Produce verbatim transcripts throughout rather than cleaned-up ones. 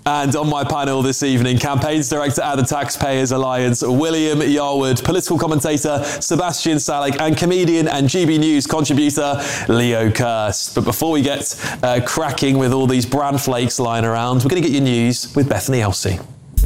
And on my panel this evening, Campaigns Director at the Taxpayers Alliance, William Yarwood, political commentator Sebastian Salek, and comedian and G B News contributor Leo Kirst. But before we get uh, cracking with all these bran flakes lying around, we're going to get your news with Bethany Elsey.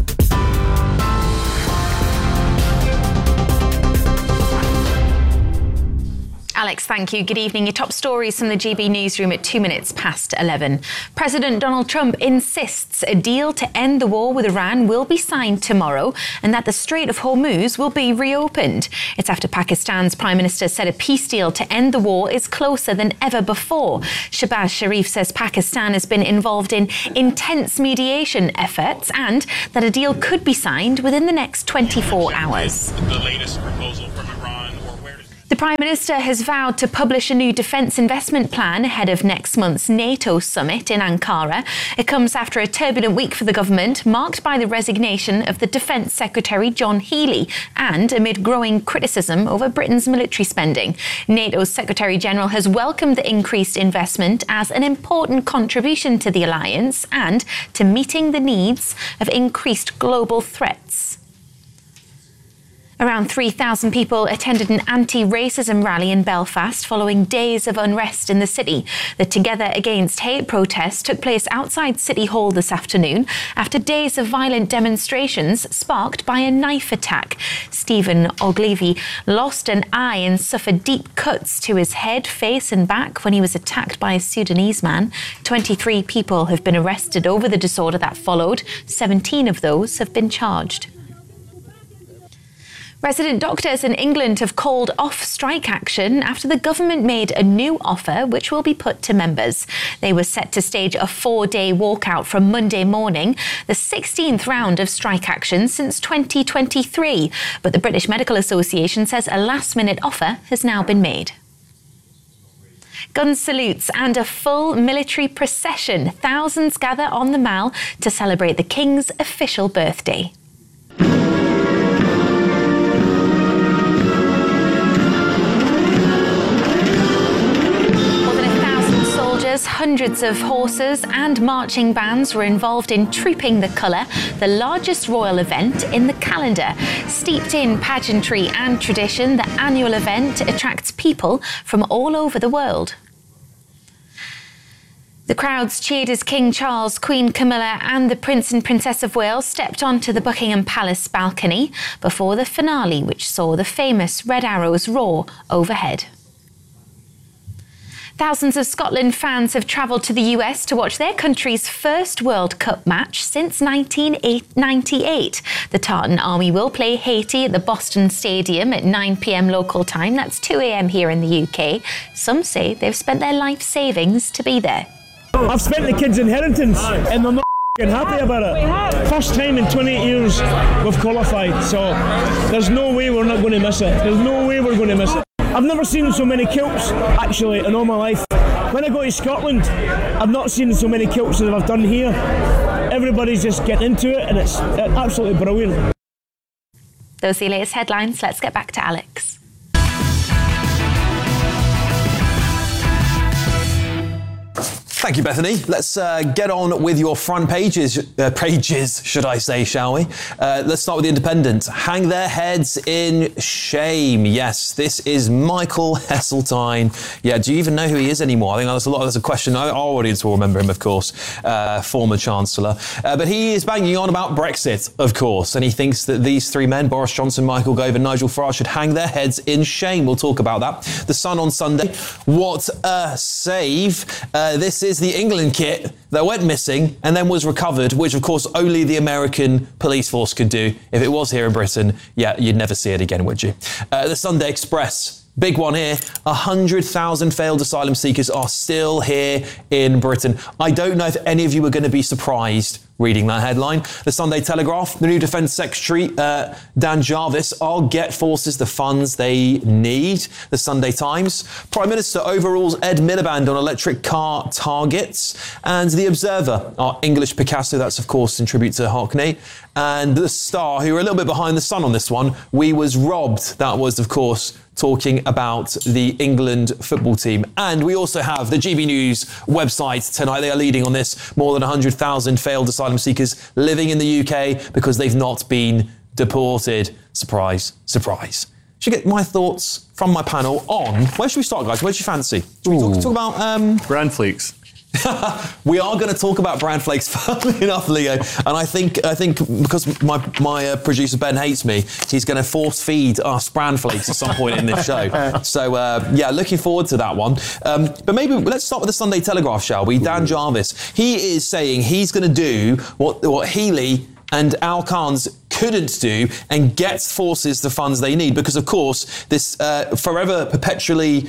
Alex, thank you. Good evening. Your top stories from the G B newsroom at two minutes past eleven. President Donald Trump insists a deal to end the war with Iran will be signed tomorrow and that the Strait of Hormuz will be reopened. It's after Pakistan's Prime Minister said a peace deal to end the war is closer than ever before. Shehbaz Sharif says Pakistan has been involved in intense mediation efforts and that a deal could be signed within the next twenty-four hours. The latest proposal from Iran. The Prime Minister has vowed to publish a new defence investment plan ahead of next month's NATO summit in Ankara. It comes after a turbulent week for the government, marked by the resignation of the Defence Secretary John Healey and amid growing criticism over Britain's military spending. NATO's Secretary-General has welcomed the increased investment as an important contribution to the alliance and to meeting the needs of increased global threats. Around three thousand people attended an anti-racism rally in Belfast following days of unrest in the city. The Together Against Hate protest took place outside City Hall this afternoon after days of violent demonstrations sparked by a knife attack. Stephen Ogilvie lost an eye and suffered deep cuts to his head, face and back when he was attacked by a Sudanese man. twenty-three people have been arrested over the disorder that followed. seventeen of those have been charged. Resident doctors in England have called off strike action after the government made a new offer which will be put to members. They were set to stage a four-day walkout from Monday morning, the sixteenth round of strike action since twenty twenty-three. But the British Medical Association says a last-minute offer has now been made. Gun salutes and a full military procession. Thousands gather on the Mall to celebrate the King's official birthday. Hundreds of horses and marching bands were involved in Trooping the Colour, the largest royal event in the calendar. Steeped in pageantry and tradition, the annual event attracts people from all over the world. The crowds cheered as King Charles, Queen Camilla and the Prince and Princess of Wales stepped onto the Buckingham Palace balcony before the finale, which saw the famous Red Arrows roar overhead. Thousands of Scotland fans have travelled to the U S to watch their country's first World Cup match since nineteen ninety-eight. The Tartan Army will play Haiti at the Boston Stadium at nine p.m. local time. That's two a.m. here in the U K. Some say they've spent their life savings to be there. I've spent the kids' inheritance and they're not happy about it. First time in twenty-eight years we've qualified, so there's no way we're not going to miss it. There's no way we're going to miss it. I've never seen so many kilts, actually, in all my life. When I go to Scotland, I've not seen so many kilts as I've done here. Everybody's just getting into it, and it's absolutely brilliant. Those are the latest headlines. Let's get back to Alex. Thank you, Bethany. Let's uh, get on with your front pages, uh, pages, should I say, shall we? Uh, let's start with The Independent. Hang their heads in shame. Yes, this is Michael Heseltine. Yeah, do you even know who he is anymore? I think that's a lot. That's a question. Our audience will remember him, of course, uh, former Chancellor. Uh, but he is banging on about Brexit, of course, and he thinks that these three men, Boris Johnson, Michael Gove and Nigel Farage, should hang their heads in shame. We'll talk about that. The Sun on Sunday. What a save. Uh, this is the England kit that went missing and then was recovered, which of course only the American police force could do. If it was here in Britain, yeah, you'd never see it again, would you? Uh, the Sunday Express. Big one here. one hundred thousand failed asylum seekers are still here in Britain. I don't know if any of you are going to be surprised reading that headline. The Sunday Telegraph, the new Defence Secretary, uh, Dan Jarvis, I'll get forces the funds they need. The Sunday Times, Prime Minister overrules Ed Miliband on electric car targets. And The Observer, our English Picasso, that's of course in tribute to Hockney. And The Star, who are a little bit behind the Sun on this one, we was robbed. That was, of course, talking about the England football team. And we also have the G B News website tonight. They are leading on this. More than one hundred thousand failed asylum asylum seekers living in the U K because they've not been deported. Surprise, surprise. Should get my thoughts from my panel on, where should we start, guys? Where do you fancy? Should we talk, talk about... Um, Bran flakes. We are going to talk about bran flakes, funnily enough, Leo. And I think I think because my my uh, producer Ben hates me, he's going to force feed us bran flakes at some point in this show. So uh, yeah, looking forward to that one. Um, but maybe let's start with the Sunday Telegraph, shall we? Dan Jarvis, he is saying he's going to do what what Healey and Al Khan's couldn't do and get forces the funds they need, because of course this uh, forever perpetually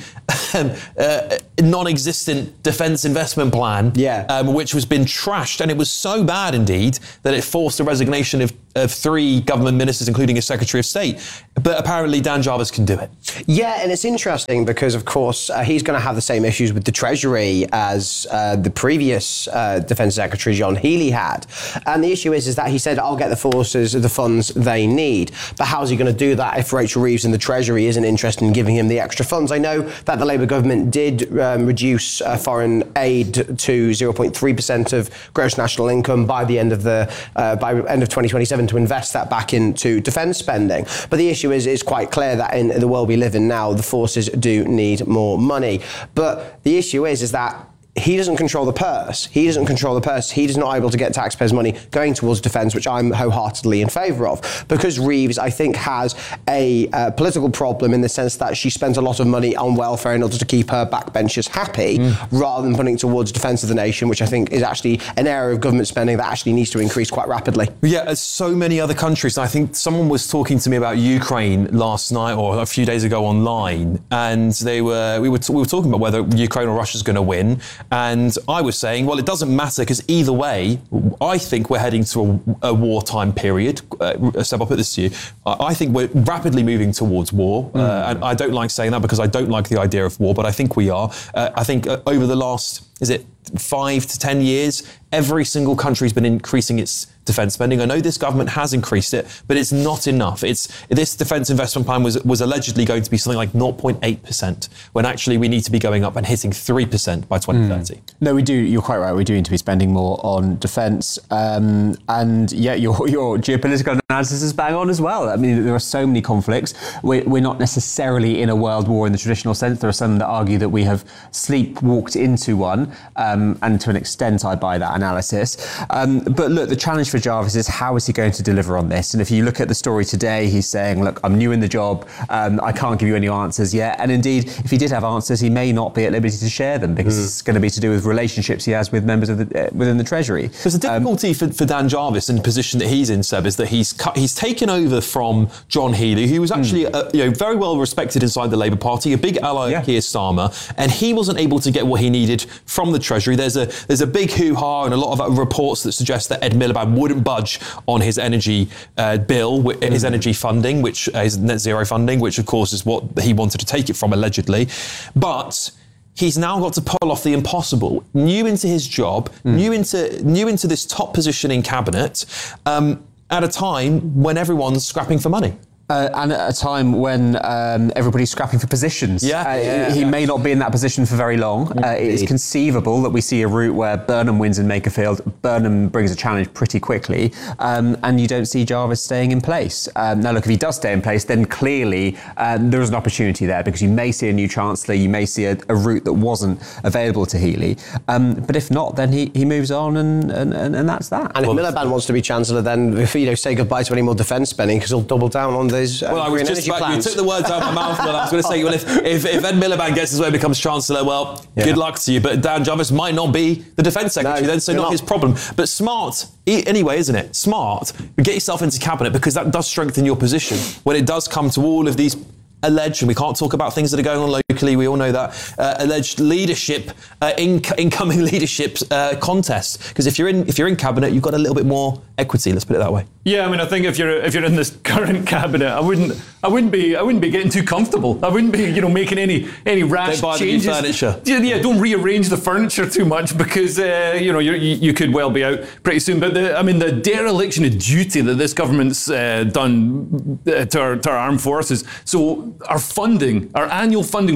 uh, non-existent defence investment plan, yeah. um, which has been trashed, and it was so bad indeed that it forced the resignation of, of three government ministers, including a Secretary of State. But apparently Dan Jarvis can do it. Yeah, and it's interesting because of course uh, he's going to have the same issues with the Treasury as uh, the previous uh, Defence Secretary John Healey had, and the issue is is that he said, I'll get the forces the funds they need. But how's he going to do that if Rachel Reeves in the Treasury isn't interested in giving him the extra funds? I know that the Labour government did um, reduce uh, foreign aid to zero point three percent of gross national income by the end of the uh, by end of twenty twenty-seven to invest that back into defence spending. But the issue is, it's quite clear that in the world we live in now, the forces do need more money. But the issue is, is that he doesn't control the purse. He doesn't control the purse. He is not able to get taxpayers' money going towards defence, which I'm wholeheartedly in favour of. Because Reeves, I think, has a uh, political problem in the sense that she spends a lot of money on welfare in order to keep her backbenchers happy, mm. rather than putting it towards defence of the nation, which I think is actually an area of government spending that actually needs to increase quite rapidly. Yeah, as so many other countries. I think someone was talking to me about Ukraine last night or a few days ago online, and they were we were t- we were talking about whether Ukraine or Russia's going to win. And I was saying, well, it doesn't matter, because either way, I think we're heading to a, a wartime period. Uh, Seb, I'll put this to you. I think we're rapidly moving towards war. Mm. Uh, and I don't like saying that because I don't like the idea of war, but I think we are. Uh, I think uh, over the last, is it five to ten years, every single country's been increasing its defence spending. I know this government has increased it, but it's not enough. It's this defence investment plan was was allegedly going to be something like zero point eight percent, when actually we need to be going up and hitting three percent by twenty thirty. Mm. No, we do. You're quite right. We do need to be spending more on defence. Um, and yeah, your your geopolitical analysis is bang on as well. I mean, there are so many conflicts. We're, we're not necessarily in a world war in the traditional sense. There are some that argue that we have sleepwalked into one. Um, and to an extent, I buy that analysis. Um, but look, the challenge for Jarvis is, how is he going to deliver on this? And if you look at the story today, he's saying, look, I'm new in the job. Um, I can't give you any answers yet. And indeed, if he did have answers, he may not be at liberty to share them, because mm. it's going to be to do with relationships he has with members of the, uh, within the Treasury. There's a difficulty um, for, for Dan Jarvis in the position that he's in, Seb, is that he's cut, he's taken over from John Healey, who was actually mm. uh, you know, very well respected inside the Labour Party, a big ally yeah. of Keir Starmer, and he wasn't able to get what he needed from the Treasury. There's a there's a big hoo-ha and a lot of reports that suggest that Ed Miliband wouldn't budge on his energy uh, bill, mm. his energy funding, which uh, his net zero funding, which of course is what he wanted to take it from, allegedly. But he's now got to pull off the impossible. New into his job, mm. new into new into this top position in cabinet, um, at a time when everyone's scrapping for money. Uh, and at a time when um, everybody's scrapping for positions. Yeah, uh, yeah he yeah. may not be in that position for very long. Uh, it's conceivable that we see a route where Burnham wins in Makerfield. Burnham brings a challenge pretty quickly, um, and you don't see Jarvis staying in place. Um, now, look, if he does stay in place, then clearly um, there is an opportunity there, because you may see a new Chancellor, you may see a, a route that wasn't available to Healey. Um, but if not, then he, he moves on, and, and, and, and that's that. And if well, Miliband wants to be Chancellor, then you know, say goodbye to any more defence spending, because he'll double down on these uh, well, I was just about, you took the words out of my mouth, but I was going to say, well, if, if, if Ed Miliband gets his way and becomes Chancellor, well, yeah. good luck to you. But Dan Jarvis might not be the Defence Secretary no, then, so not, not his problem. But smart, anyway, isn't it? Smart, get yourself into cabinet, because that does strengthen your position when it does come to all of these alleged, and we can't talk about things that are going on locally, we all know that, uh, alleged leadership, uh, in, incoming leadership uh, contest. Because if you're in if you're in cabinet, you've got a little bit more equity, let's put it that way. Yeah, I mean, I think if you're if you're in this current cabinet, I wouldn't I wouldn't be I wouldn't be getting too comfortable. I wouldn't be, you know, making any any rash don't buy changes. The new furniture. Yeah, yeah, don't rearrange the furniture too much, because uh, you know you you could well be out pretty soon. But the, I mean, the dereliction of duty that this government's uh, done uh, to, our, to our armed forces. So our funding, our annual funding for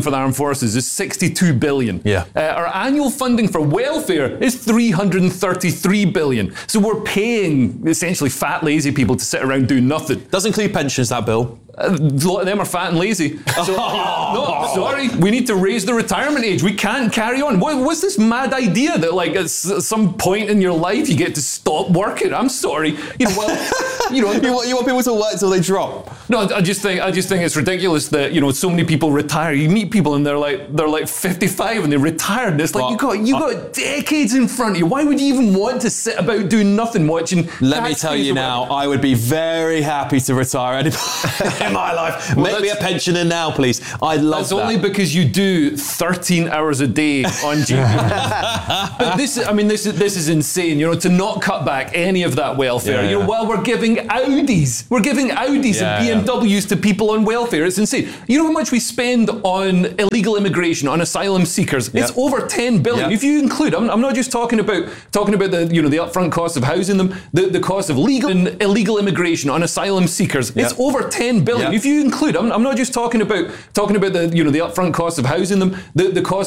for the armed forces is sixty-two billion. Yeah. Uh, our annual funding for welfare is three hundred thirty-three billion. So we're paying essentially fat, lazy people to sit around doing nothing. Does include pensions, that bill. Uh, a lot of them are fat and lazy. So, no, sorry. We need to raise the retirement age. We can't carry on. What, what's this mad idea that, like, at some point in your life you get to stop working? I'm sorry. You know, well, you know, you, want, you want people to work till they drop. No, I just think I just think it's ridiculous that, you know, so many people retire. You meet people and they're like they're like fifty-five and they retired. And it's like, well, you got you uh, got decades in front of you. Why would you even want to sit about doing nothing, watching? Let me tell you now, I would be very happy to retire any in my life. Well, make me a pensioner now, please. I'd love that's that. That's only because you do thirteen hours a day on G P. But this, I mean, this is this is insane. You know, to not cut back any of that welfare. Yeah, you know, yeah. while we're giving Audis, we're giving Audis Yeah, and B M Ws yeah. to people on welfare. It's insane. You know how much we spend on illegal immigration, on asylum seekers? Yep. It's over ten billion. Yep. If you include, I'm, I'm not just talking about talking about the you know the upfront cost of housing them, the, the cost of legal and illegal immigration on asylum seekers. Yep. It's over ten billion. Yep. If you include, I'm, I'm not just talking about talking about the you know the upfront cost of housing them, the, the cost